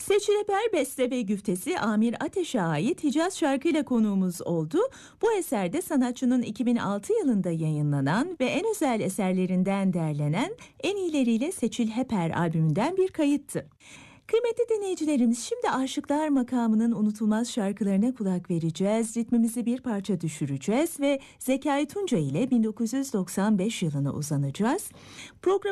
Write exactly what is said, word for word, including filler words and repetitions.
Seçil Eper beste ve güftesi Amir Ateş'e ait Hicaz şarkıyla konuğumuz oldu. Bu eserde sanatçının iki bin altı yılında yayınlanan ve en özel eserlerinden derlenen En İyileriyle Seçil Heper albümünden bir kayıttı. Kıymetli dinleyicilerimiz, şimdi Aşıklar makamının unutulmaz şarkılarına kulak vereceğiz. Ritmimizi bir parça düşüreceğiz ve Zekai Tunca ile bin dokuz yüz doksan beş yılına uzanacağız. Program